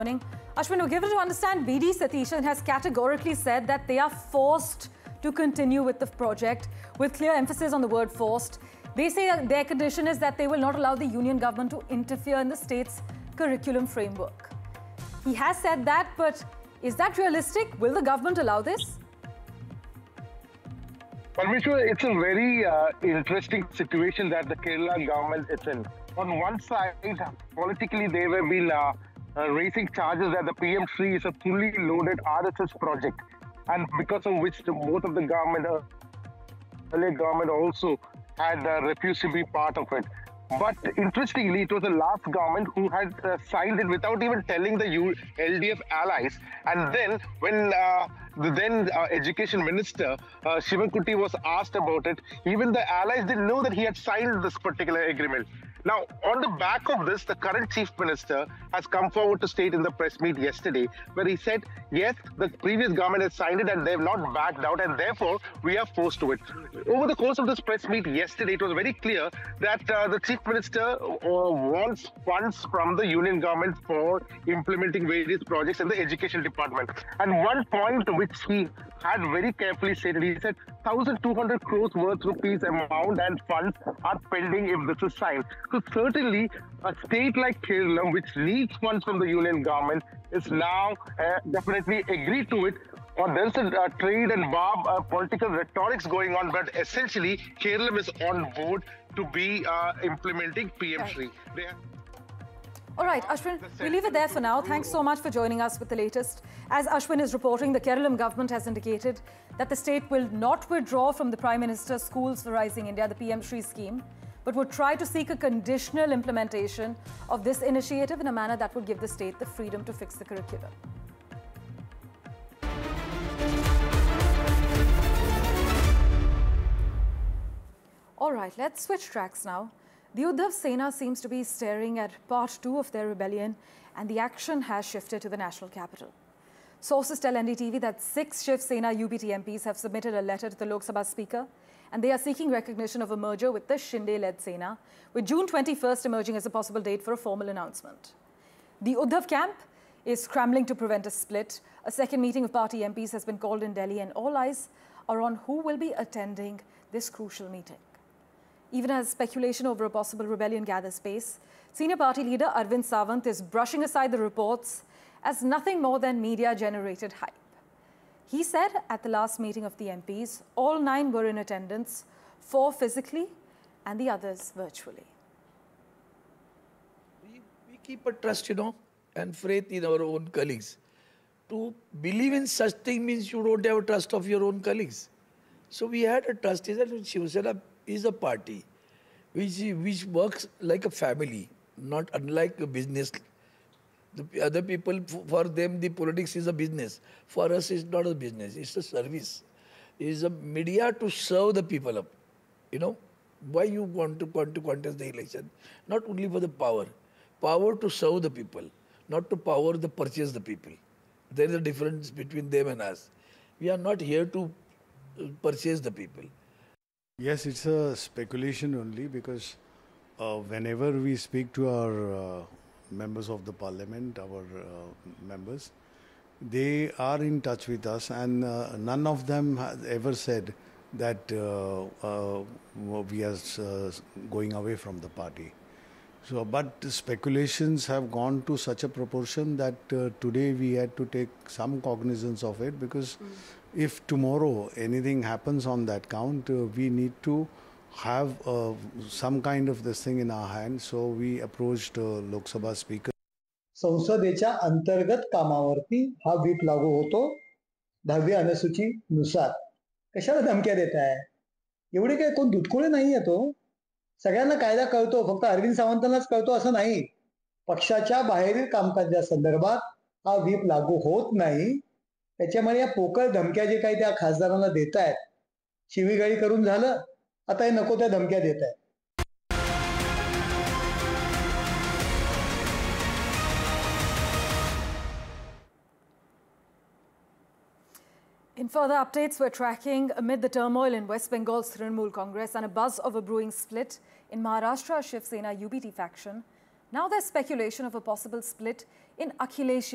Ashwin, we're given to understand VD Satheeshan has categorically said that they are forced to continue with the project, with clear emphasis on the word forced. They say that their condition is that they will not allow the union government to interfere in the state's curriculum framework. He has said that, but is that realistic? Will the government allow this? Parmeshwar, it's a very interesting situation that the Kerala government is in. On one side, politically, they have been raising charges that the PM Shri is a fully loaded RSS project, and because of which both of the government, earlier government also had refused to be part of it. But interestingly, it was the last government who had signed it without even telling the LDF allies. And then when the then Education Minister, Shivankutty, was asked about it, even the allies didn't know that he had signed this particular agreement. Now, on the back of this, the current Chief Minister has come forward to state in the press meet yesterday, where he said, yes, the previous government has signed it and they have not backed out, and therefore we are forced to it. Over the course of this press meet yesterday, it was very clear that the Chief Minister wants funds from the union government for implementing various projects in the education department. And one point which he had very carefully stated, he said 1,200 crores worth rupees amount and funds are pending if this is signed. So certainly a state like Kerala, which needs funds from the union government, is now definitely agreed to it. Or there's a trade and political rhetorics going on, but essentially Kerala is on board to be implementing PM Shri. All right, Ashwin, we leave it there for now. Thanks so much for joining us with the latest. As Ashwin is reporting, the Kerala government has indicated that the state will not withdraw from the Prime Minister's Schools for Rising India, the PM Shri scheme, but would try to seek a conditional implementation of this initiative in a manner that would give the state the freedom to fix the curriculum. All right, let's switch tracks now. The Uddhav Sena seems to be staring at part 2 of their rebellion, and the action has shifted to the national capital. Sources tell NDTV that 6 Shiv Sena UBT MPs have submitted a letter to the Lok Sabha Speaker, and they are seeking recognition of a merger with the Shinde-led Sena, with June 21st emerging as a possible date for a formal announcement. The Uddhav camp is scrambling to prevent a split. A second meeting of party MPs has been called in Delhi, and all eyes are on who will be attending this crucial meeting. Even as speculation over a possible rebellion gathers pace, senior party leader Arvind Sawant is brushing aside the reports as nothing more than media-generated hype. He said at the last meeting of the MPs, all 9 were in attendance, 4 physically and the others virtually. We keep a trust, and faith in our own colleagues. To believe in such thing means you don't have a trust of your own colleagues. So we had a trust. Shiv Sena is a party which works like a family, not unlike a business. The other people, for them, the politics is a business. For us, it's not a business. It's a service. It's a media to serve the people up. Why you want to contest the election? Not only for the power. Power to serve the people, not to power to purchase the people. There is a difference between them and us. We are not here to purchase the people. Yes, it's a speculation only because whenever we speak to our members of the parliament, our members, they are in touch with us, and none of them has ever said that we are going away from the party. So, but speculations have gone to such a proportion that today we had to take some cognizance of it, because if tomorrow anything happens on that count, we need to have some kind of this thing in our hands. So we approached Lok Sabha Speaker. संसदेच्या अंतर्गत कामावरती हा whip लागू होतो 10वी अनुसूचीनुसार. कशाला धमक्या देताय? एवढे काय कोण दुधकोळे नाही आहे तो. सगळ्यांना कायदा कळतो, फक्त अरविंद सावंतांनाच कळतो असं नाही. पक्षाच्या बाहेरील कामकाजासंदर्भात हा व्हीप लागू होत नाही. त्याच्यामुळे या पोकळ धमक्या जे काही त्या खासदारांना देतायत, शिवीगाळी करून झालं, आता हे नको त्या धमक्या देतायत. In further updates, we're tracking amid the turmoil in West Bengal's Trinamool Congress and a buzz of a brewing split in Maharashtra's Shiv Sena UBT faction. Now there's speculation of a possible split in Akhilesh